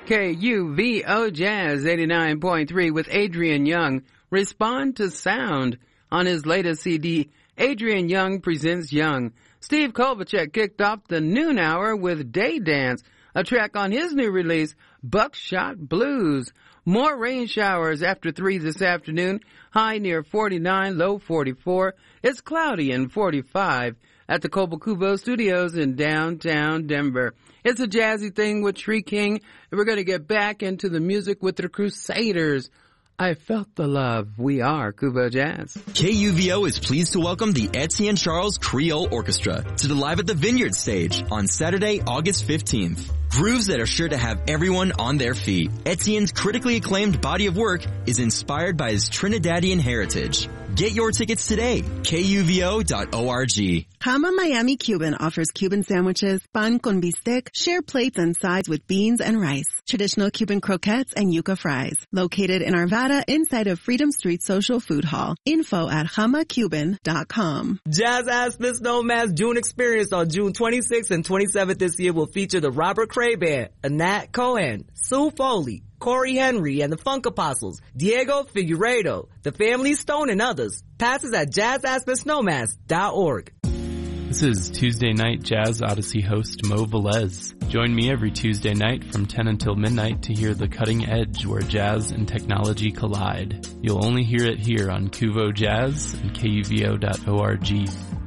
KUVO Jazz 89.3 with Adrian Young. Respond to sound. On his latest CD, Adrian Young presents Young. Steve Kovacek kicked off the noon hour with Day Dance, a track on his new release, Buckshot Blues. More rain showers after 3 this afternoon, high near 49, low 44. It's cloudy and 45 at the Kobukubo Studios in downtown Denver. It's a jazzy thing with Tree King, and we're going to get back into the music with the Crusaders. I felt the love. We are Kubo Jazz. KUVO is pleased to welcome the Etienne Charles Creole Orchestra to the Live at the Vineyard stage on Saturday, August 15th. Grooves that are sure to have everyone on their feet. Etienne's critically acclaimed body of work is inspired by his Trinidadian heritage. Get your tickets today. KUVO.org. Hama Miami Cuban offers Cuban sandwiches, pan con bistec, share plates and sides with beans and rice, traditional Cuban croquettes, and yuca fries. Located in Arvada inside of Freedom Street Social Food Hall. Info at hamacuban.com. Jazz Aspen Snowman's June experience on June 26th and 27th this year will feature the Robert Cray Band, Anat Cohen, Sue Foley, Corey Henry and the Funk Apostles, Diego Figueiredo, the Family Stone, and others. Passes at jazzaspensnowmass.org. This is Tuesday Night Jazz Odyssey host Mo Velez. Join me every Tuesday night from 10 until midnight to hear the cutting edge where jazz and technology collide. You'll only hear it here on Kuvo Jazz and KUVO.org.